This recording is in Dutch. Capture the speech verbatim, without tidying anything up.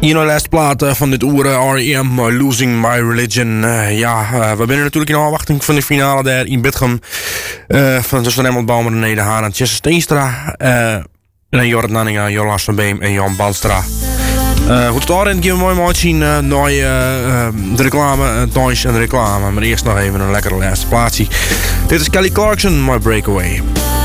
Hier de laatste plaat uh, van dit uur, uh, R E M, uh, Losing My Religion. Uh, ja, uh, we zijn natuurlijk in afwachting van de finale daar in Bedgem. Uh, van tussen Nederland Bouwman en Nederhaan en Jesse Steenstra. Uh, en Jorrit Nanninga, Jolas van Beem en Jan Banstra. Uh, hoe het daarin gaan we mooi mooi zien uh, naar uh, uh, de reclame, uh, thuis en de reclame. Maar eerst nog even een lekkere laatste plaatsje. Dit is Kelly Clarkson, My Breakaway.